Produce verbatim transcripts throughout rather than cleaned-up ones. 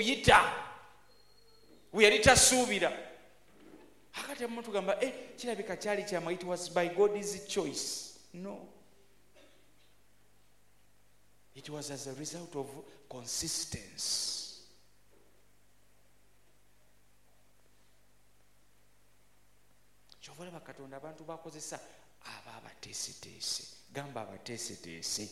kuyita we yali tasuubira. Akati abamu tugamba eh kirabika kyali kyama, it was by God's choice. No, it was as a result of consistency. Chovola bakatonda abantu bakozesa aba abateeseteese, gamba abateeseteese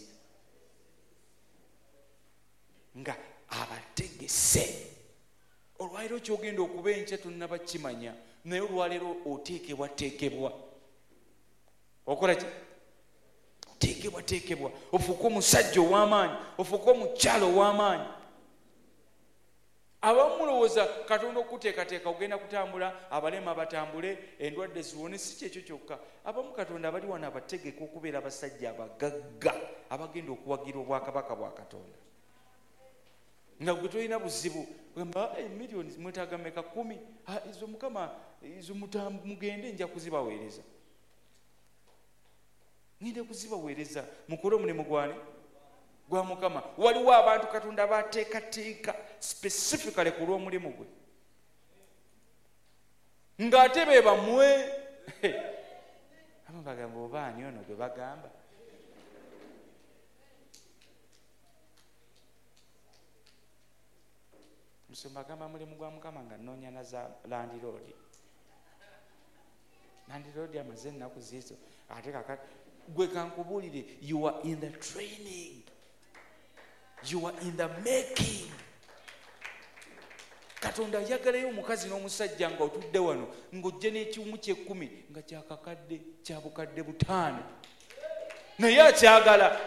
nga abategese. Olwaleero kyogenda okuba enkya tonnaba kimanya, naye olwaleero oteekebwa teekebwa. Okola ki? Teekebwa teekebwa. Ofuuka omusajja ow'amaanyi, ofuuka omukyalo ow'amaanyi. Abamu mulowooza Katonda okuteekateeka ogenda kutambula, abalema batambule, endwadde ziwone. Si kyekyo kyokka. Abamu Katonda abali wano abategeka okubeera abasajja abagagga abagenda okuwagira obwakabaka bwa Katonda. Nga gwe tolina buzibu gamba emiliyoni mwetaaga meka kumi, izo Mukama izo mugende nja kuzibaweereza. Ngenda kuzibaweereza mukole omulimu gwane gwa Mukama. Waliwo abantu Katonda bateekateeka specifically ku lw'omulimu gwe, ng'ate be bamwe abamu bagamba oba ani ono gwe bagamba. Musumba agamba mulimu gwa Mukama nga nnoonya na za landiroodi. Landiroodi amaze ennaku ziizo ate kakati gwe kankubuulire, you are in the training, you are in the making. Katonda ayagalayo omukazi n'omusajja nga otudde wano ng'ojje n'ekiwumu ky'ekkumi nga kyakakadde kya bukadde butaano, naye akyagala.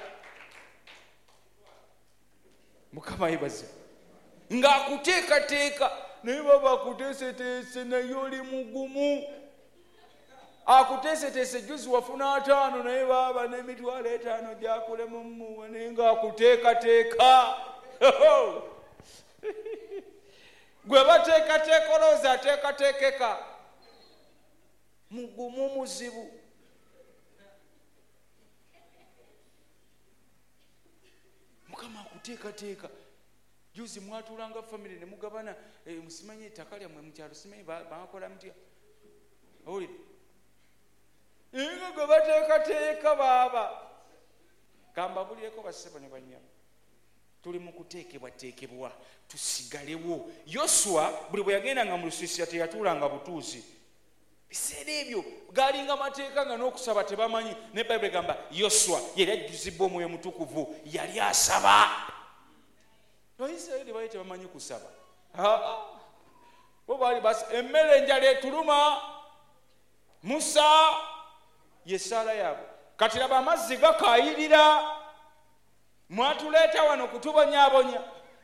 Mukama yebaze ng'akuteekateeka naye baba akuteeseteese naye oli mugumu. Akuteeseteese juzi wafuna ataano naye baba n'emitwalo etaano gyakulemu mmuwe naye ng'akuteekateeka. Gwe bateekateeka olowooza ateekateekeka, mugumu muzibu. Mukama akuteekateeka. Juzi mwatulanga family ne mugabana e, musimanye ettaka lyammwe mu kyalo, simanyi bakola mutya owulire inga gwe bateekateeka baaba. Kambabulireko bassebo ne bannyama, tuli mu kuteekebwateekebwa tusigalewo. Yoswa buli bwe yagendanga mu lusiisira teyatuulanga butuuzi. Biseera ebyo galinga mateeka nga n'okusaba tebamanyi. Ne Bayibuli egamba Yoswa yali ajjuzibwa Omwoyo Mutukuvu, yali asaba. Abayisirayiri baali tebamanyi kusaba. Bo baali basi emmere enjala etuluma, Musa ye ssaala yaabwe. Kati laba amazzi gakaayirira, mwatuleeta wano kutubonyaabonya.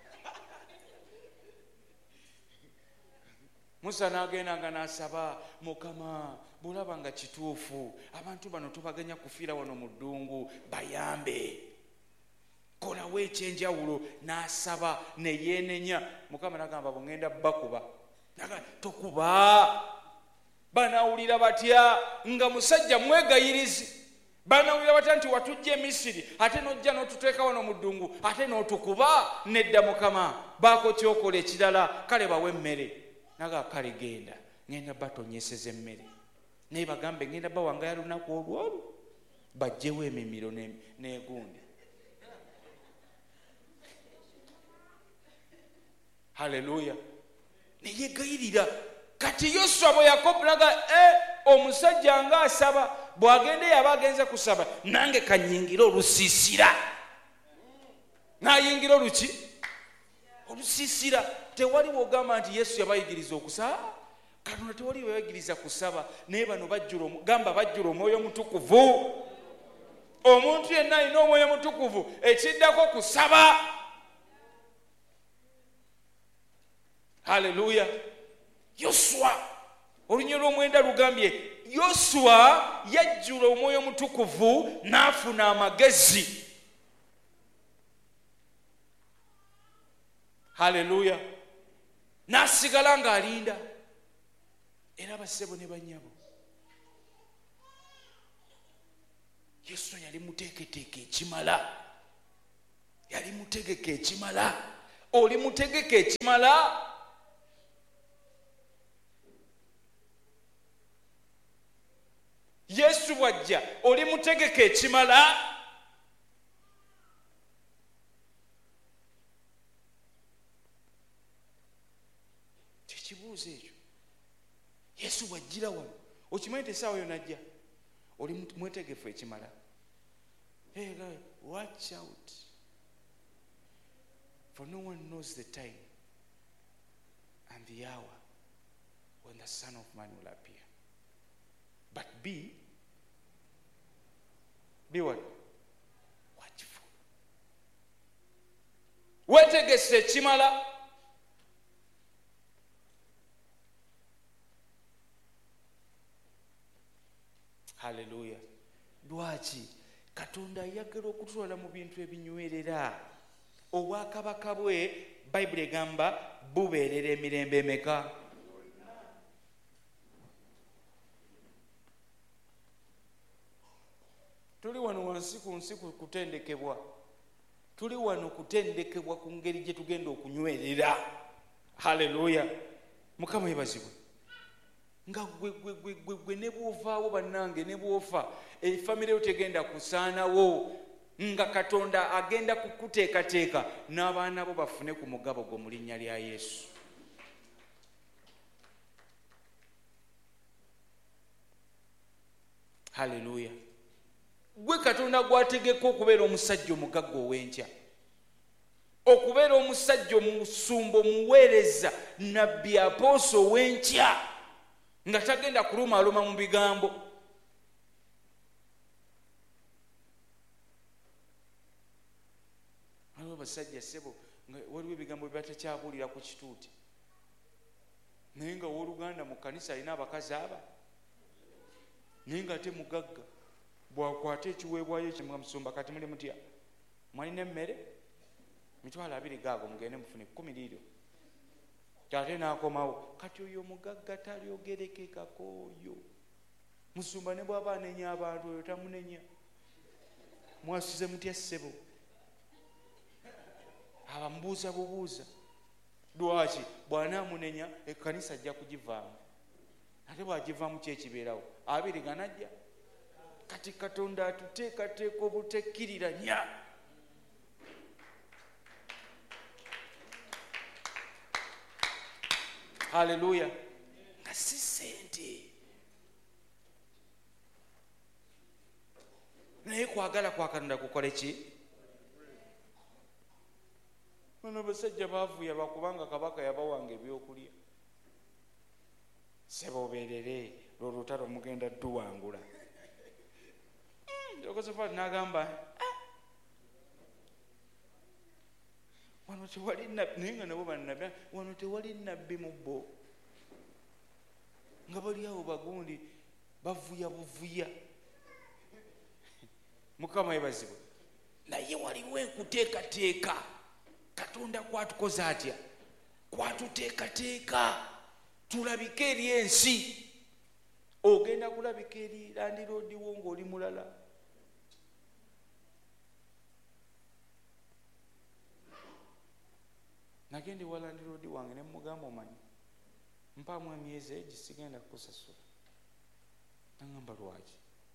Musa n'agendanga n'asaba, Mukama bw'olaba nga kituufu abantu bano tubaganya kufiira wano mu ddungu, bayambe, kolawo ekyenjawulo. N'asaba ne yeenenya. Mukama n'agamba bw'ŋŋenda bakuba. Tokuba. Banaawulira batya nga musajja mwegayirizi? Banaawulira batya nti watujja e Misiri ate n'ojja n'otuteeka wano mu ddungu ate n'otukuba? Nedda Mukama, baako kyokola ekirala, kale bawe emmere. Naga kale genda, ngenda batonyeseza emmere. Naye bagambe ngenda bawangaya lunaku olwolu, bajjewo emimiro n'egundi. Haleluya. Neyegayirira. Kati Yoswa bwe yakobulaga e omusajja nga asaba, bw'agende yaba agenze kusaba, nange kanyingira olusiisira. N'ayingira oluki? Olusiisira. Tewali wogamba nti Yesu yabayigiriza okusaba. Katonda tewali bayigiriza kusaba, naye bano bajjula gamba bajjula Omwoyo Mutukuvu. Omuntu yenna alina Omwoyo Mutukuvu ekiddako kusaba. Haleluya. Yoswa olunyiro lw'omwenda lugambye Yoswa yajjula Omwoyo Mutukuvu n'afuna amagezi. Haleluya. N'asigala ng'alinda. Era bassebo ne bannyabo, Yoswa yali muteeketeeke ekimala, yali mutegeke ekimala. oli mutegeke ekimala? Yesu bw'ajja oli mutegeke ekimala? Tekibuuzo ekyo. Yesu bw'ajjira wano okimanyi nti essaawa yonna ajja oli mwetegefu ekimala? Hey guys, watch out, for no one knows the time and the hour when the Son of Man will appear. But be, be what? Watchful. Wetegese ekimala? Hallelujah. Lwaki? Katonda ayagala okutwala mu bintu ebinywerera. Obwakabaka bwe Bayibuli egamba bubeerera emirembe emeka? Tuli wano wansi ku nsi kutendekebwa. Tuli wano kutendekebwa ku ngeri gye tugenda okunywerera. Haleluya. Mukama yebazibwe. Nga gwe gwe gwe gwe gwe ne bw'ovaawo bannange ne bw'ofa efamire yo tegenda kusaanawo, nga Katonda agenda kukuteekateeka n'abaana bo bafune ku mugabo gwo mu linnya lya Yesu. Haleluya. Gwe Katonda gwategeka okubeera omusajja omugagga ow'enkya, okubeera omusajja omusumba omuweereza nabbi apooso ow'enkya, nga tagenda kulumaaluma mu bigambo. Waliwo basajja ssebo nga waliwo ebigambo bye batakyabuulira ku kituuti, naye nga w'oluganda mu kkanisa alina abakazi aba, naye nga ate mugagga. Bwakwata ekiweebwayo ekyo nga musumba, kati muli mutya? Mwalina emmere? Mitwalo abiri gaago mugende mufune kkumi liiro. Ate n'akomawo. Kati oyo mugagga talyogerekekako oyo. Musumba ne bw'aba anenya abantu oyo tamunenya. Mwasuze mutya ssebo? Abamubuuza bubuuza. Lwaki? Bw'anaamunenya ekkanisa ajja kugivaamu. Ate bw'agivaamu ki ekibeerawo? Abiri ganajja. Kati Katonda atuteekateeka obutekkiriranya. Haleluya. Nga si ssente, naye kwagala kwa Katonda kukole ki? Bano basajja baavuya lwakubanga kabaka yabawanga ebyokulya. Seboberere lw'olutalo mugenda tuwangula. Josephat n'agamba wano tewali nabbi, naye nga nabo bannabbi, wano tewali nabbi mu bo. Nga bali awo bagundi bavuya buvuya. Mukama yebazibwe. Naye waliwo enkuteekateeka. Katonda kwatukoze atya? Kwatuteekateeka tulabike eri ensi. Ogenda kulabika eri landiroodiwo ng'oli mulala. Nagende wa landiroodi wange ne mugamba omanyi mpaamu emyezi egi sigenda kukusasula. Nangamba lwaki?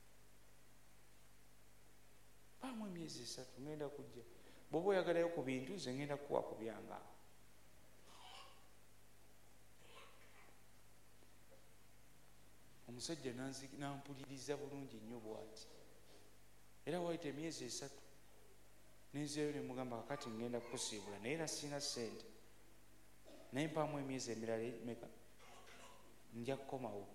Mpaamu emyezi esatu ngenda kujja. Bw'oba oyagalayo ku bintu ze ngenda kukuwa ku byange. Omusajja nampuliriza bulungi nnyo bw'ati. Era wayita emyezi esatu nenzeeyo ne mugamba kakati ngenda kukusiibula naye era sina ssente. Naye mpaamu emyezi emirala meka nja kukomawo.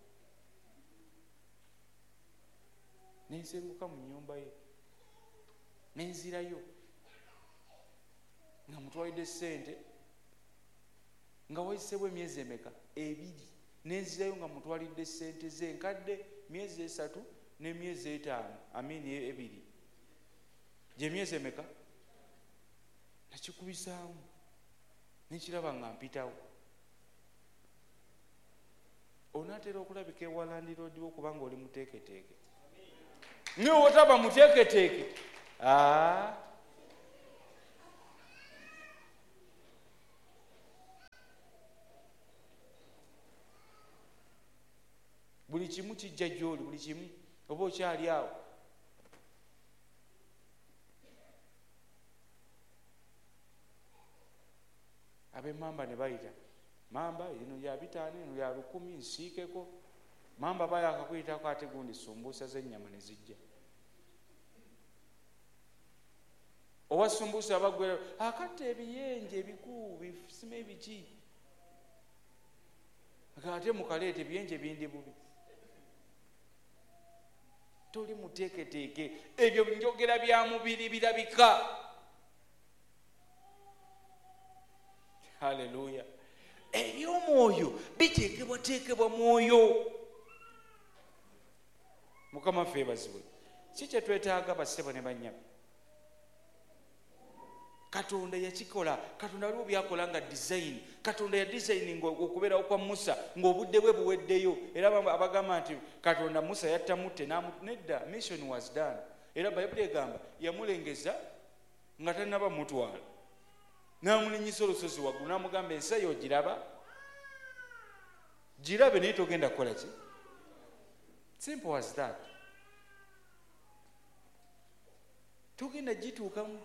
Nensenguka mu nnyumba ye nenzirayo nga mutwalidde ssente, nga wayiseewo emyezi emeka? Ebiri. Nenzirayo nga mutwalidde ssente ze nkadde myezi esatu n'emyezi etaano, amini ebiri. Gye myezi emeka? Nakikubisaamu nekiraba nga mpitawo. Onaatera okulabika ewa landiroodi wo kubanga oli muteeketeeke. Naye otaba muteeketeeke, buli kimu kijja gy'oli, buli kimu oba okyali awo. Ab'emmamba ne bayita, mamba lino lya bitaano, lino lya lukumi, nsiikeko. Mamba bayakakuyitako ate gundi sumbuusa z'ennyama ne zijja. Owa sumbuusa abagwera akatta ebiyenje ebikuu bisima ebiki, ate mukaleeta ebiyenje bindi bubi. Toli muteeketeeke, ebyo njogera bya mubiri birabika. Haleluya. Eby'omwoyo biteekebwateekebwa mwoyo. Mukama ffe bazibwe. Si kye twetaaga bassebo ne bannyabo. Katonda yakikola. Katonda waliwo byakola nga design. Katonda ya designing okubeerawo kwa Musa ng'obudde bwe buweddeyo. Era abagamba nti Katonda Musa yattamutte nedda, mission was done. Era Bayibuli egamba yamulengeza nga tannaba mutwala. N'amulinyisa olusozi waggulu n'amugamba ensi eyo ogiraba? Girabe naye togenda kukola ki? Simple as that. Togenda gituukamu.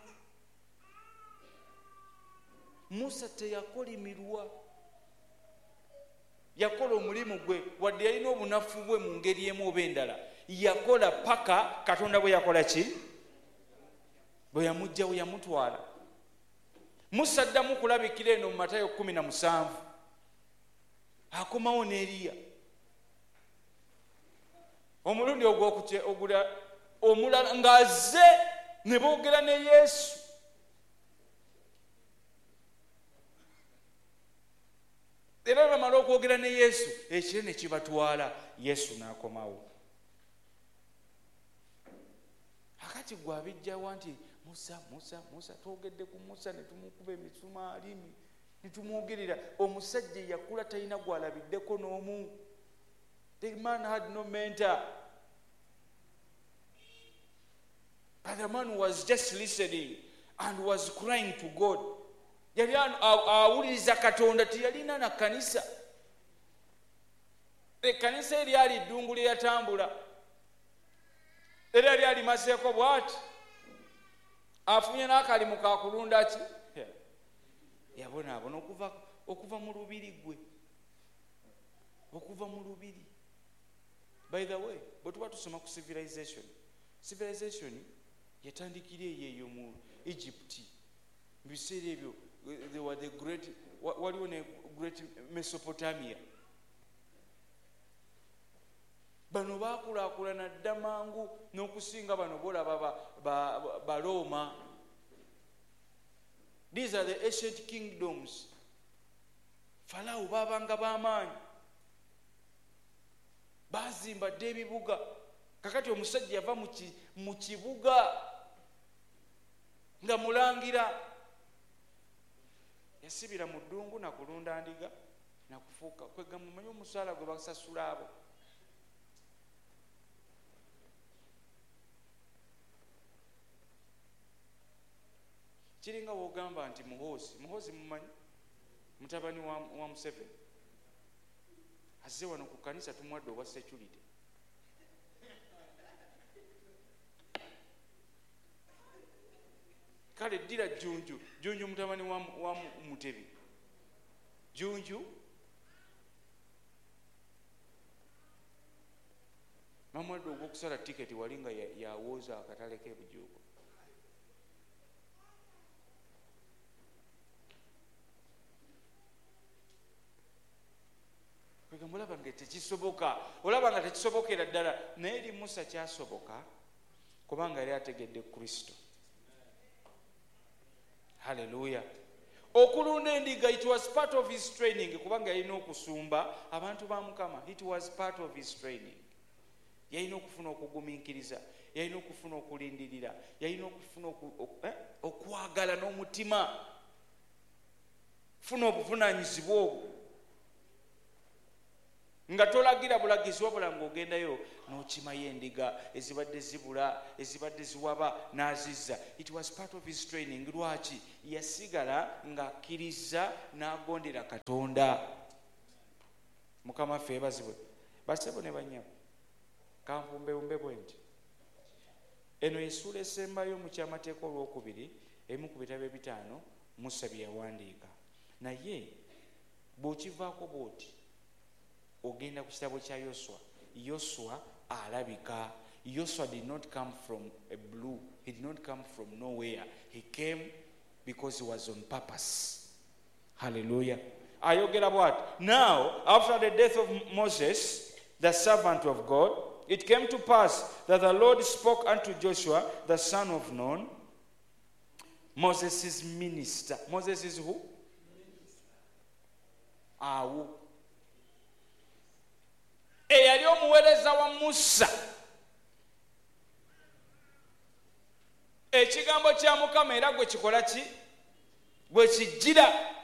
Musa teyakolimirwa. Yakola omulimu gwe wadde yalina obunafu bwe mu ngeri emu oba endala. Yakola paka Katonda bwe yakola ki? Bwe yamugja bwe yamutwala. Musa addamu kulabikira eno mu Matayo kumi na musanvu. Akomawo ne Eriya. Omulundi ogula omulala ng'azze ne boogera ne Yesu. Era bamala okwogera ne Yesu, ekire ne kibatwala, Yesu n'akomawo. Akati gwe abijjawa nti Musa, Musa, Musa, twogedde ku Musa ne tumukuba emisumaali ne tumwogerera. Omusajja yakula talina gwalabiddeko n'omu. The man had no mentor. But the man was just listening and was crying to God. Yali awuliriza Katonda, tiyalina na kanisa. Ekkanisa eryali ddungu lye yatambula. Era lyali maseeko bw'ati. Afunye n'akalimu ka kulunda ki? Yabonaabona okuva okuva mu lubiri gwe. Okuva mu lubiri. By the way, bwe tuba tusoma ku civilization. Civilization yatandikira eyo mu Egypt. Mu biseera ebyo they were the great, waliwo ne great Mesopotamia. Bano baakulaakulana dda mangu n'okusinga bano bolaba ba Roma. These are the ancient kingdoms. Farao baabanga b'amaanyi. Baazimba dda ebibuga. Kakati omusajja yava mu kibuga nga mulangira. Yasibira mu ddungu na kulunda ndiga na kufuuka. Kwegamba mumanyi omusaala gwe basasula abo. Kiringa wogamba nti Muhoozi. Muhoozi mumanyi? Mutabani wa, wa Museveni. Azze wano ku kanisa tumwadde obwa security. Kale ddira Jjunju. Jjunju mutabani wa, wa Mutebi. Jjunju mamwadde ogw'okusala tiketi wali nga yawooza akatale k'ebujuuko. Kwegamba olaba nga tekisoboka. Olaba nga tekisobokera ddala. Naye eri Musa kyasoboka kubanga yali ategedde Kristo. Hallelujah. Okulunda endiga, it was part of his training kubanga yalina okusumba abantu ba Mukama. It was part of his training. Yalina okufuna okugumiikiriza, yalina okufuna okulindirira, yalina okufuna okwagala n'omutima, funa obuvunaanyizibwa obwo nga tolagira bulagizi wabula ng'ogendayo n'okimayo endiga ezibadde zibula, ezibadde ziwaba n'azizza. It was part of his training. Lwaki? Yasigala ng'akkiriza n'agondera Katonda. Mukama ffe ebazibwe. Basebo ne bannyabo. Kampumbewumbe bwe nti eno essuula esembayo mu kyamateeka olwokubiri emu ku bitabo ebitaano Musa bye yawandiika, naye bw'okivaako bw'oti ogenda ku kitabo kya Yoswa. Yoswa alabika. Yoswa did not come from a blue. He did not come from nowhere. He came because he was on purpose. Hallelujah. Ayogera bw'ati, now after the death of Moses, the servant of God, it came to pass that the Lord spoke unto Joshua, the son of Nun, Moses' minister. Moses is who? Awo. Eyali omuweereza wa Musa. Ekigambo kya Mukama era gwe kikola ki? Gwe kijjira.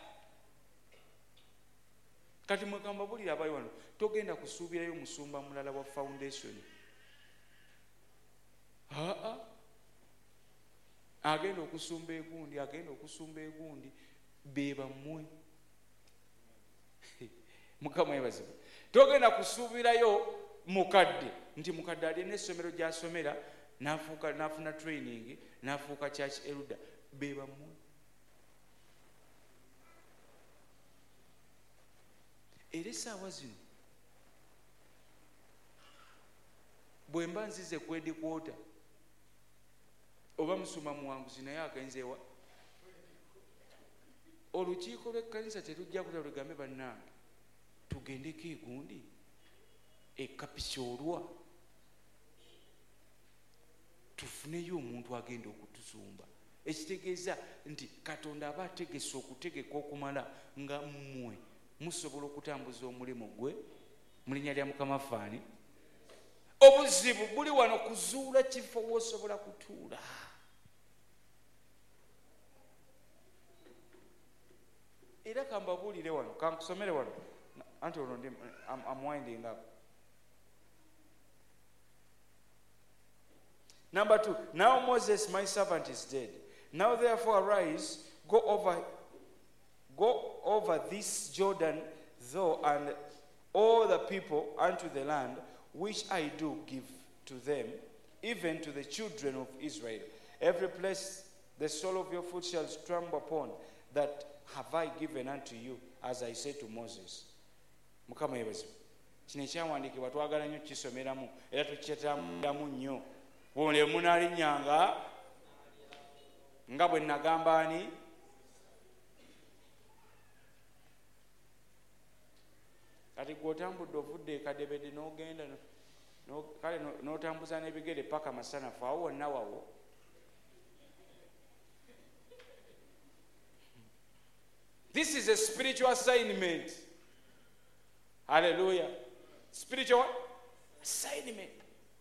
Kati mwekamba bulira abayi wano, togenda kusuubirayo musumba mulala wa foundation. Aa, agenda okusumba egundi, agenda okusumba egundi, beba mmwe. Mukama yebazibwe. Togenda kusuubirayo mukadde, nti mukadde ali n'essomero gy'asomera, n'afuuka n'afuna training, n'afuuka church elder, beba mmwe. Era essaawa zino bwe mba nzize kwedi kwota oba musuma muwanguzi naye agenze wa olukiiko lw'ekkanisa terujja kuta lugambe bannange tugendeko egundi ekapisoolwa tufuneyo omuntu agenda okutusumba. Ekitegeeza nti Katonda aba ategese okutegeka okumala nga mmwe musobola okutambuza omulimu gwe mu linnya lya Mukama faani. Obuzibu buli wano kuzuula kifo w'osobola kutuula. Era kambabuulire wano, kankusomere wano, anti olwo ndi I'm winding up. Number two, now Moses my servant is dead. Now therefore arise, go over Go over this Jordan, thou and all the people unto the land which I do give to them, even to the children of Israel. Every place the sole of your foot shall trample upon, that have I given unto you, as I said to Moses. Mukama yebazibwe. Kino ekyawandiikibwa twagala nnyo kisomeramu era tukyetambulamu nnyo. Bw'ole munaalinnyanga nga bwe nagamba ani. Kati gw'otambudde ovudde ekadebede n'ogenda kale n'otambuza n'ebigere paka masanafu awo wonna wawo. This is a spiritual assignment. Hallelujah. Spiritual assignment.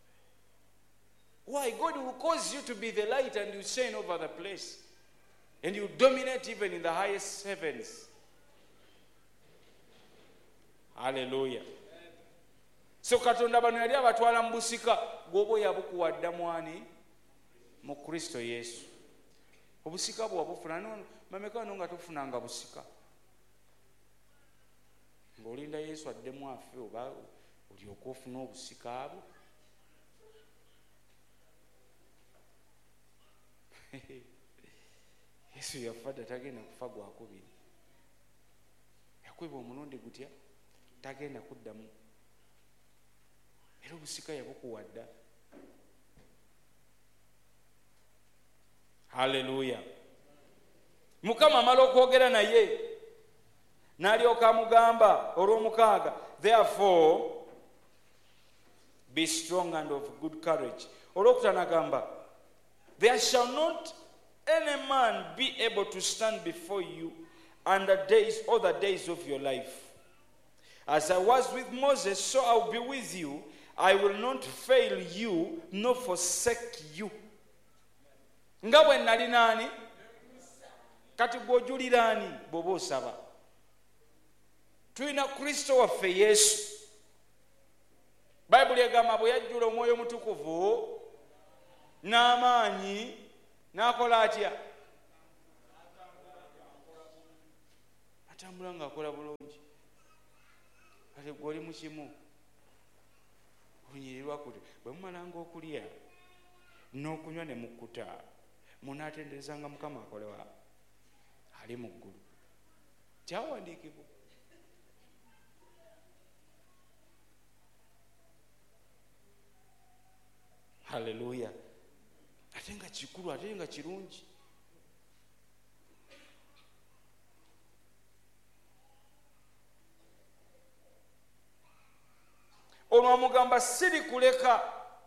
Why? God will cause you to be the light and you shine over the place. And you dominate even in the highest heavens. Hallelujah. So Katonda bano yali abatwala mu busika gwobo yabukuwadda mwani mu Kristo Yesu. Obusika bwo wabufuna no mameka no nga tufunanga busika. Ng'olinda Yesu addemu afe oba olyoka ofuna obusika abo. Yesu yafadda tagenda kufa gwakubiri. Yakweba omulundi gutya tagenda kuddamu. Era obusika yabukuwadda. Hallelujah. Mukama amala okwogera naye n'alyoka amugamba olw'omukaaga, therefore be strong and of good courage. Olwokutaano agamba, there shall not any man be able to stand before you and the days, all the days of your life. As I was with Moses, so I will be with you. I will not fail you, nor forsake you. Nga bwe nali nani? Kati gw'ojulira ani bw'oba osaba? Tulina Kristo waffe Yesu. Bayibuli egamba bwe yajjula Omwoyo Mutukuvu n'amaanyi n'akola atya? Atambula ng'akola bulungi. Kati gw'oli mu kimu Kunyirirwa kuti bwe mumalanga okulya n'okunywa ne mukkuta munaatenderezanga Mukama akolewa ali mu ggulu. Kyawandiikibwa. Haleluya. Ate nga kikulu, ate nga kirungi. Ono amugamba siri kuleka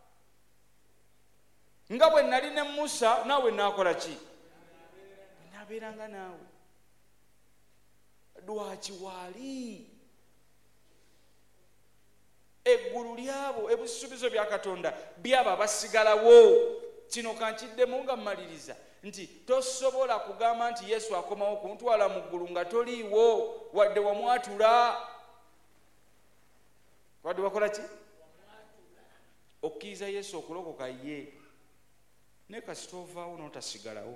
nga bwe nali ne Musa naawe naakola ki? Naabeeranga naawe. Lwaki waali eggulu lyabo ebisuubizo bya Katonda byaba basigalawo. Kino kankiddemu nga mmaliriza nti tosobola kugamba nti Yesu akomawo kuntwala mu ggulu nga toliiwo wadde wamwatula. Wadde wakola ki? Okkiriza Yesu okulokoka ye. Ne kasita ovaawo n'otasigalawo,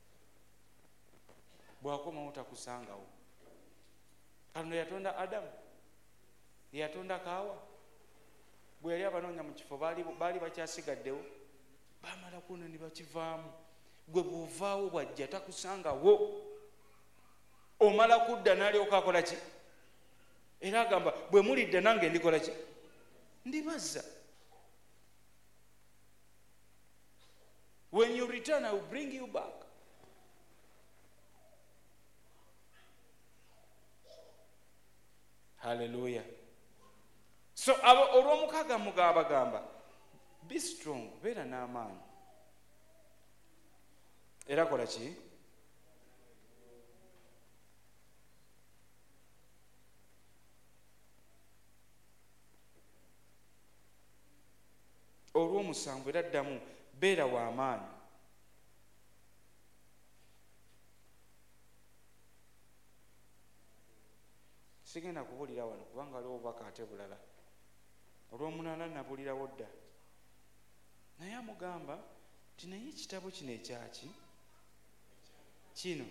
bw'akomawo takusangawo. Kano yatonda Adamu, yatonda Kaawa. Bwe yali abanoonya mu kifo baali baali bakyasigaddewo, baamala kuno ne bakivaamu. Gwe bw'ovaawo bw'ajja takusangawo. Omala kudda n'alyoka akola ki? Era agamba bwe mulidda nange ndikola ki? Ndibazza. When you return, I will bring you back. Hallelujah. So olw'omukaaga mugaba gamba be strong, beera n'amaanyi. Era kola ki? Olw'omusanvu era ddamu beera w'amaanyi. Sigenda kubulira wano kubanga waliwo obubaka ate bulala. Olw'omunaana nabulirawo dda. Naye amugamba nti naye ekitabo kino ekyaki? Kino.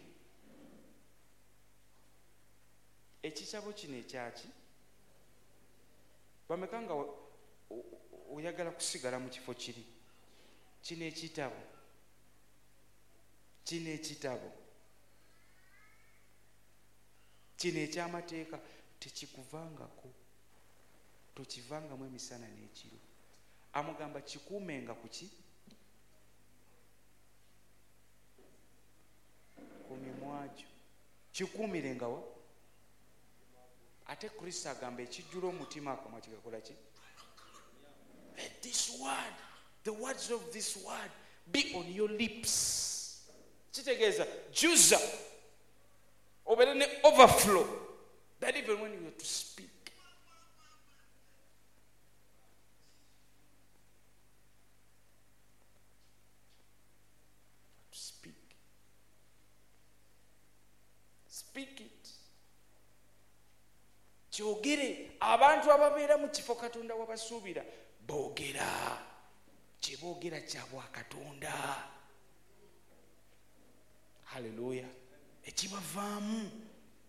Ekitabo kino ekyaki? Bameka nga oyagala kusigala mu kifo kiri? Kino ekitabo. Kino ekitabo. Kino eky'amateeka tekikuvangako. Tokivangamu emisana n'ekiro. Amugamba kikuumenga ku ki? Ku mimwa gyo. Kikuumirengawo. Ate Kristo agamba ekijjula omutima akamwa kigakola ki? Let this word, the words of this word be on your lips. Kitegeeza juza obeere ne overflow that even when you are to speak, to speak speak it. Kyogere. Abantu ababeera mu kifo Katonda wabasuubira boogera. Kye boogera kya bwa Katonda. Haleluya. Ekibavaamu